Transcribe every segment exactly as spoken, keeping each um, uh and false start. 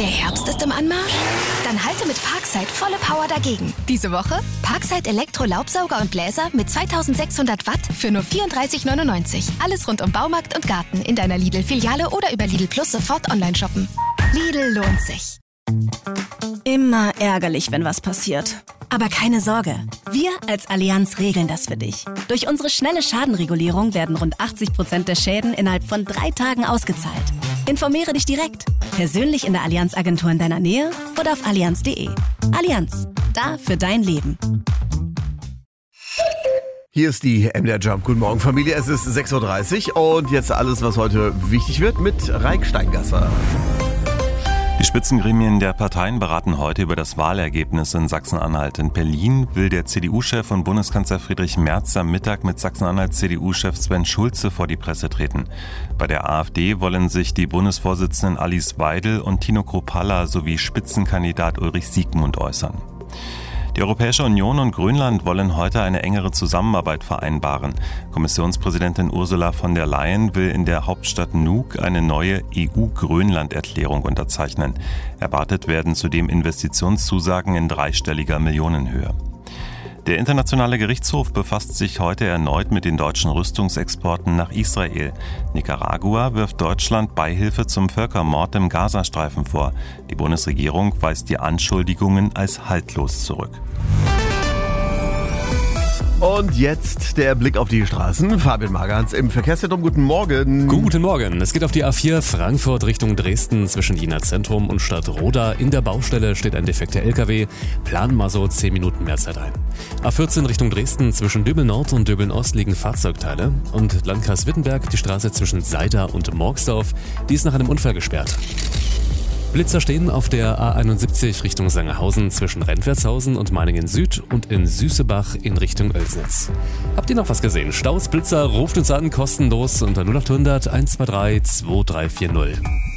Der Herbst ist im Anmarsch? Dann halte mit Parkside volle Power dagegen. Diese Woche Parkside Elektro-Laubsauger und Bläser mit zweitausendsechshundert Watt für nur vierunddreißig neunundneunzig. Alles rund um Baumarkt und Garten in deiner Lidl-Filiale oder über Lidl Plus sofort online shoppen. Lidl lohnt sich. Immer ärgerlich, wenn was passiert. Aber keine Sorge, wir als Allianz regeln das für dich. Durch unsere schnelle Schadenregulierung werden rund achtzig Prozent der Schäden innerhalb von drei Tagen ausgezahlt. Informiere dich direkt, persönlich in der Allianz-Agentur in deiner Nähe oder auf allianz punkt de. Allianz, da für dein Leben. Hier ist die M D R Jump. Guten Morgen, Familie. Es ist sechs Uhr dreißig und jetzt alles, was heute wichtig wird mit Raik Steingasser. Die Spitzengremien der Parteien beraten heute über das Wahlergebnis in Sachsen-Anhalt. In Berlin will der C D U-Chef und Bundeskanzler Friedrich Merz am Mittag mit Sachsen-Anhalt-C D U-Chef Sven Schulze vor die Presse treten. Bei der AfD wollen sich die Bundesvorsitzenden Alice Weidel und Tino Kruppalla sowie Spitzenkandidat Ulrich Siegmund äußern. Die Europäische Union und Grönland wollen heute eine engere Zusammenarbeit vereinbaren. Kommissionspräsidentin Ursula von der Leyen will in der Hauptstadt Nuuk eine neue E U-Grönland-Erklärung unterzeichnen. Erwartet werden zudem Investitionszusagen in dreistelliger Millionenhöhe. Der Internationale Gerichtshof befasst sich heute erneut mit den deutschen Rüstungsexporten nach Israel. Nicaragua wirft Deutschland Beihilfe zum Völkermord im Gazastreifen vor. Die Bundesregierung weist die Anschuldigungen als haltlos zurück. Und jetzt der Blick auf die Straßen. Fabian Magans im Verkehrszentrum. Guten Morgen. Guten Morgen. Es geht auf die A vier Frankfurt Richtung Dresden zwischen Jena Zentrum und Stadtroda. In der Baustelle steht ein defekter L K W. Planen mal so zehn Minuten mehr Zeit ein. A vierzehn Richtung Dresden zwischen Döbeln Nord und Döbeln Ost liegen Fahrzeugteile. Und Landkreis Wittenberg die Straße zwischen Seida und Morgsdorf. Die ist nach einem Unfall gesperrt. Blitzer stehen auf der A einundsiebzig Richtung Sangerhausen zwischen Rentwertshausen und Meiningen Süd und in Süßebach in Richtung Oelsnitz. Habt ihr noch was gesehen? Staus, Blitzer, ruft uns an, kostenlos unter null acht hundert eins zwei drei zwei drei vier null.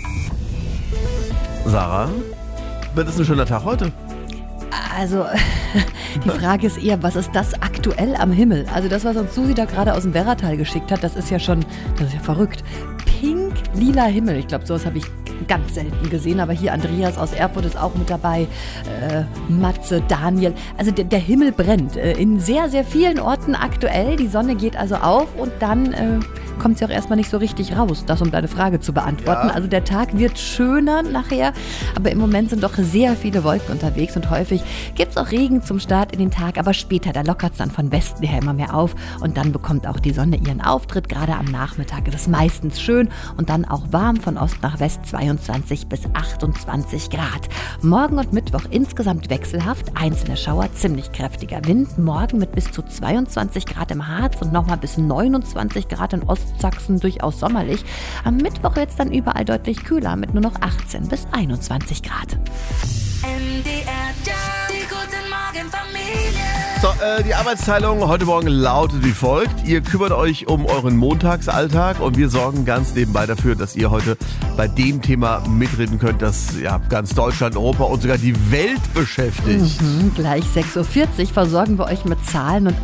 Sarah, wird es ein schöner Tag heute? Also, die Frage ist eher, was ist das aktuell am Himmel? Also das, was uns Susi da gerade aus dem Werratal geschickt hat, das ist ja schon, das ist ja verrückt. Pink-lila Himmel, ich glaube, sowas habe ich ganz selten gesehen, aber hier Andreas aus Erfurt ist auch mit dabei, äh, Matze, Daniel, also der, der Himmel brennt äh, in sehr, sehr vielen Orten aktuell, die Sonne geht also auf und dann äh, kommt sie auch erstmal nicht so richtig raus, das um deine Frage zu beantworten. Ja. Also der Tag wird schöner nachher, aber im Moment sind doch sehr viele Wolken unterwegs und häufig gibt es auch Regen zum Start in den Tag, aber später, da lockert es dann von Westen her immer mehr auf und dann bekommt auch die Sonne ihren Auftritt, gerade am Nachmittag ist es meistens schön und dann auch warm von Ost nach West, zweiundzwanzig bis achtundzwanzig Grad. Morgen und Mittwoch insgesamt wechselhaft, einzelne Schauer, ziemlich kräftiger Wind, morgen mit bis zu zweiundzwanzig Grad im Harz und nochmal bis neunundzwanzig Grad in Ostsachsen, durchaus sommerlich. Am Mittwoch wird es dann überall deutlich kühler mit nur noch achtzehn bis einundzwanzig Grad. M D R, die guten Morgen Familie. So, äh, die Arbeitsteilung heute Morgen lautet wie folgt. Ihr kümmert euch um euren Montagsalltag und wir sorgen ganz nebenbei dafür, dass ihr heute bei dem Thema mitreden könnt, das ja ganz Deutschland, Europa und sogar die Welt beschäftigt. Mhm, gleich sechs Uhr vierzig versorgen wir euch mit Zahlen und